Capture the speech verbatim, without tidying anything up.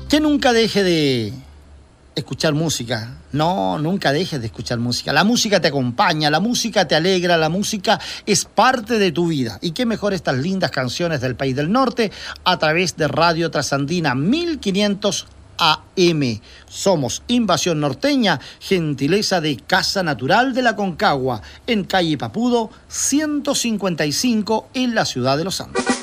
Que nunca deje de escuchar música. No, nunca dejes de escuchar música. La música te acompaña, la música te alegra, la música es parte de tu vida. Y qué mejor estas lindas canciones del país del norte a través de Radio Trasandina mil quinientos A M. Somos Invasión Norteña, gentileza de Casa Natural de la Concagua, en calle Papudo ciento cincuenta y cinco en la ciudad de Los Andes.